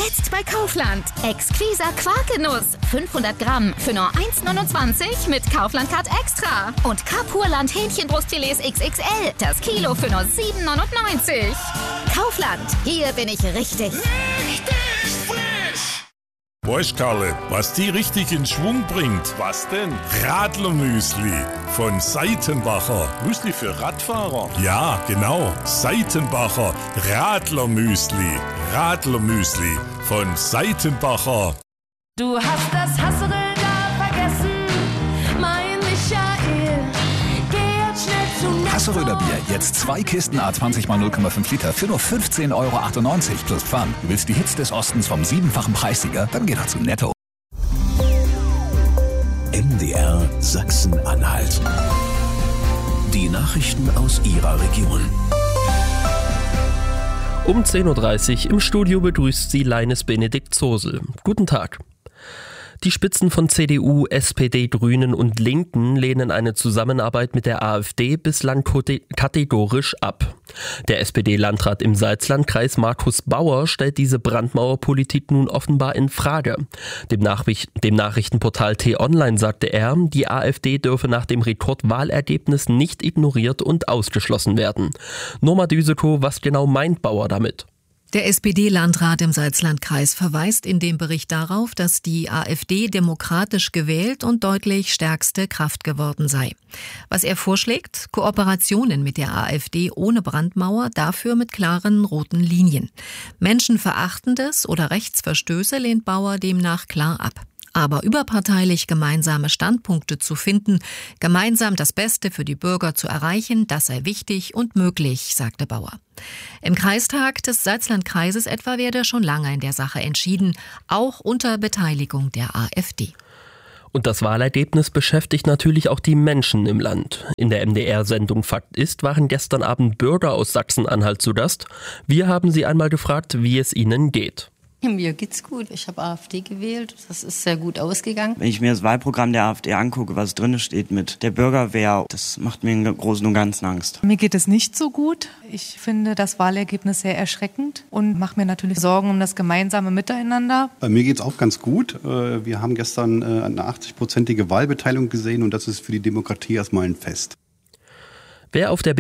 Jetzt bei Kaufland. Exquiser Quarkgenuss. 500 Gramm für nur 1,29 mit Kaufland-Card Extra. Und Kapurland Hähnchenbrustfilets XXL. Das Kilo für nur 7,99. Kaufland. Hier bin ich richtig. Weißt Karle, was die richtig in Schwung bringt? Was denn? Radlermüsli von Seitenbacher. Müsli für Radfahrer? Ja, genau. Seitenbacher Radlermüsli. Radlermüsli von Seitenbacher. Du hast das Hasseröder vergessen, mein Michael. Geh jetzt schnell zu Netto. Hasseröder Bier, jetzt 2 Kisten A20 x 0,5 Liter für nur 15,98 € plus Pfand. Du willst die Hits des Ostens vom 7-fachen Preissieger? Dann geh doch zu Netto. MDR Sachsen-Anhalt. Die Nachrichten aus Ihrer Region. Um 10.30 Uhr im Studio begrüßt sie Leines Benedikt Zosel. Guten Tag. Die Spitzen von CDU, SPD, Grünen und Linken lehnen eine Zusammenarbeit mit der AfD bislang kategorisch ab. Der SPD-Landrat im Salzlandkreis Markus Bauer stellt diese Brandmauerpolitik nun offenbar in Frage. Dem Nachrichtenportal T-Online sagte er, die AfD dürfe nach dem Rekordwahlergebnis nicht ignoriert und ausgeschlossen werden. Norma Düsekow, was genau meint Bauer damit? Der SPD-Landrat im Salzlandkreis verweist in dem Bericht darauf, dass die AfD demokratisch gewählt und deutlich stärkste Kraft geworden sei. Was er vorschlägt? Kooperationen mit der AfD ohne Brandmauer, dafür mit klaren roten Linien. Menschenverachtendes oder Rechtsverstöße lehnt Bauer demnach klar ab. Aber überparteilich gemeinsame Standpunkte zu finden, gemeinsam das Beste für die Bürger zu erreichen, das sei wichtig und möglich, sagte Bauer. Im Kreistag des Salzlandkreises etwa werde schon lange in der Sache entschieden, auch unter Beteiligung der AfD. Und das Wahlergebnis beschäftigt natürlich auch die Menschen im Land. In der MDR-Sendung Fakt ist waren gestern Abend Bürger aus Sachsen-Anhalt zu Gast. Wir haben sie einmal gefragt, wie es ihnen geht. Mir geht's gut. Ich habe AfD gewählt. Das ist sehr gut ausgegangen. Wenn ich mir das Wahlprogramm der AfD angucke, was drin steht mit der Bürgerwehr, das macht mir im Großen und Ganzen Angst. Mir geht es nicht so gut. Ich finde das Wahlergebnis sehr erschreckend und mache mir natürlich Sorgen um das gemeinsame Miteinander. Mir geht's auch ganz gut. Wir haben gestern eine 80-prozentige Wahlbeteiligung gesehen und das ist für die Demokratie erstmal ein Fest. Wer auf der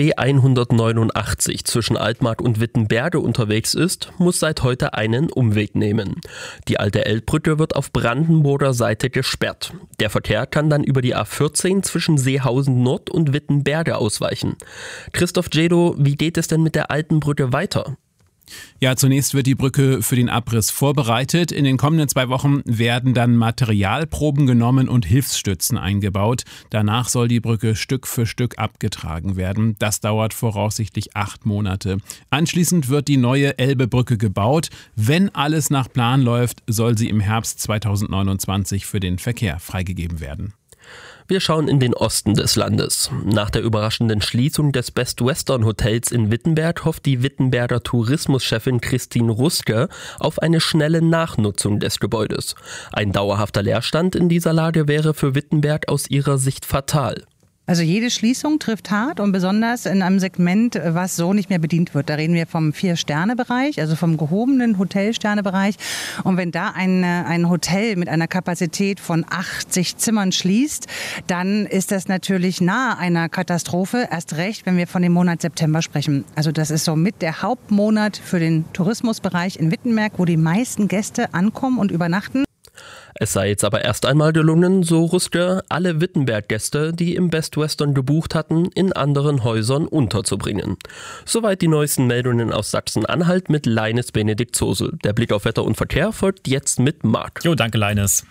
B189 zwischen Altmark und Wittenberge unterwegs ist, muss seit heute einen Umweg nehmen. Die alte Elbbrücke wird auf Brandenburger Seite gesperrt. Der Verkehr kann dann über die A14 zwischen Seehausen Nord und Wittenberge ausweichen. Christoph Djedo, wie geht es denn mit der alten Brücke weiter? Ja, zunächst wird die Brücke für den Abriss vorbereitet. In den kommenden 2 Wochen werden dann Materialproben genommen und Hilfsstützen eingebaut. Danach soll die Brücke Stück für Stück abgetragen werden. Das dauert voraussichtlich 8 Monate. Anschließend wird die neue Elbebrücke gebaut. Wenn alles nach Plan läuft, soll sie im Herbst 2029 für den Verkehr freigegeben werden. Wir schauen in den Osten des Landes. Nach der überraschenden Schließung des Best Western Hotels in Wittenberg hofft die Wittenberger Tourismuschefin Christine Ruske auf eine schnelle Nachnutzung des Gebäudes. Ein dauerhafter Leerstand in dieser Lage wäre für Wittenberg aus ihrer Sicht fatal. Also jede Schließung trifft hart und besonders in einem Segment, was so nicht mehr bedient wird. Da reden wir vom 4-Sterne-Bereich, also vom gehobenen Hotel-Sterne-Bereich. Und wenn da ein Hotel mit einer Kapazität von 80 Zimmern schließt, dann ist das natürlich nahe einer Katastrophe. Erst recht, wenn wir von dem Monat September sprechen. Also das ist so mit der Hauptmonat für den Tourismusbereich in Wittenberg, wo die meisten Gäste ankommen und übernachten. Es sei jetzt aber erst einmal gelungen, so Ruske, alle Wittenberg-Gäste, die im Best Western gebucht hatten, in anderen Häusern unterzubringen. Soweit die neuesten Meldungen aus Sachsen-Anhalt mit Leines Benedikt Zosel. Der Blick auf Wetter und Verkehr folgt jetzt mit Marc. Jo, danke Leines.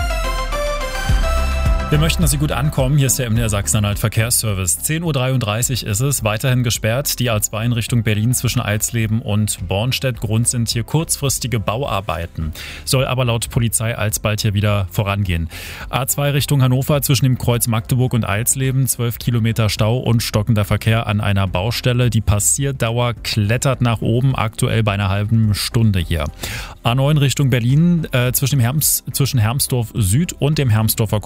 Wir möchten, dass Sie gut ankommen. Hier ist der MDR Sachsen-Anhalt Verkehrsservice. 10.33 Uhr ist es, weiterhin gesperrt. Die A2 in Richtung Berlin zwischen Eisleben und Bornstedt. Grund sind hier kurzfristige Bauarbeiten. Soll aber laut Polizei alsbald hier wieder vorangehen. A2 Richtung Hannover zwischen dem Kreuz Magdeburg und Eisleben. 12 Kilometer Stau und stockender Verkehr an einer Baustelle. Die Passierdauer klettert nach oben, aktuell bei einer halben Stunde hier. A9 Richtung Berlin zwischen Hermsdorf Süd und dem Hermsdorfer Kreuz. Da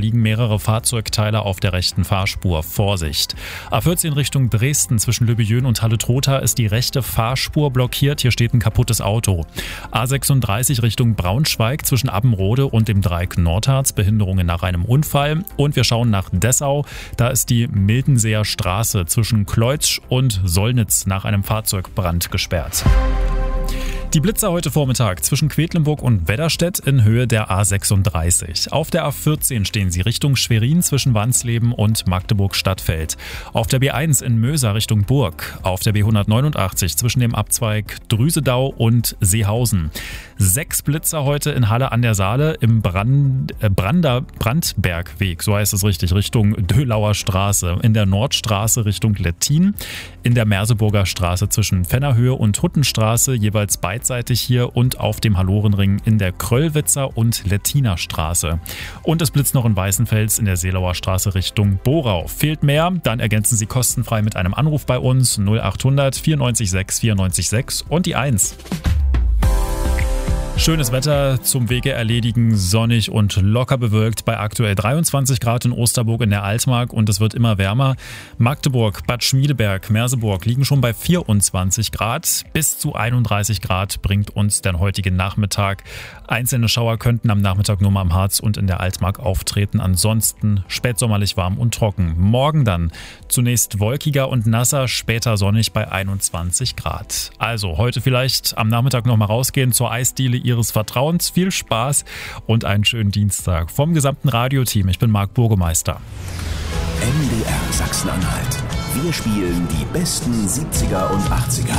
liegen mehrere Fahrzeugteile auf der rechten Fahrspur. Vorsicht. A14 Richtung Dresden zwischen Löbejön und Halle-Trotha ist die rechte Fahrspur blockiert. Hier steht ein kaputtes Auto. A36 Richtung Braunschweig zwischen Abbenrode und dem Dreieck Nordharz. Behinderungen nach einem Unfall. Und wir schauen nach Dessau. Da ist die Mildenseer Straße zwischen Kleutsch und Sollnitz nach einem Fahrzeugbrand gesperrt. Die Blitzer heute Vormittag zwischen Quedlinburg und Wedderstedt in Höhe der A36. Auf der A14 stehen sie Richtung Schwerin zwischen Wansleben und Magdeburg-Stadtfeld. Auf der B1 in Möser Richtung Burg. Auf der B189 zwischen dem Abzweig Drüsedau und Seehausen. 6 Blitzer heute in Halle an der Saale im Brandbergweg, so heißt es richtig, Richtung Dölauer Straße. In der Nordstraße Richtung Lettin. In der Merseburger Straße zwischen Fennerhöhe und Huttenstraße jeweils beidseitig hier und auf dem Hallorenring in der Kröllwitzer und Lettiner Straße. Und es blitzt noch in Weißenfels in der Seelauer Straße Richtung Borau. Fehlt mehr? Dann ergänzen Sie kostenfrei mit einem Anruf bei uns 0800 94 6 94 6 und die 1. Schönes Wetter zum Wege erledigen, sonnig und locker bewölkt bei aktuell 23 Grad in Osterburg in der Altmark und es wird immer wärmer. Magdeburg, Bad Schmiedeberg, Merseburg liegen schon bei 24 Grad. Bis zu 31 Grad bringt uns der heutige Nachmittag. Einzelne Schauer könnten am Nachmittag nur mal am Harz und in der Altmark auftreten. Ansonsten spätsommerlich warm und trocken. Morgen dann zunächst wolkiger und nasser, später sonnig bei 21 Grad. Also heute vielleicht am Nachmittag noch mal rausgehen zur Eisdiele Ihres Vertrauens. Viel Spaß und einen schönen Dienstag. Vom gesamten Radioteam, ich bin Marc Burgemeister. MDR Sachsen-Anhalt. Wir spielen die besten 70er und 80er.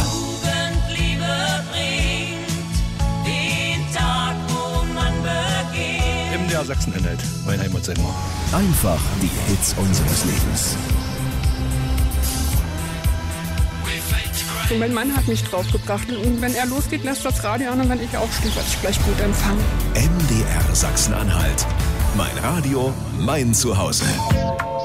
MDR Sachsen-Anhalt, mein Heimatsender. Einfach die Hits unseres Lebens. Und mein Mann hat mich draufgebracht. Und wenn er losgeht, lässt das Radio an und wenn ich aufstehe, werde ich gleich gut empfangen. MDR Sachsen-Anhalt. Mein Radio, mein Zuhause.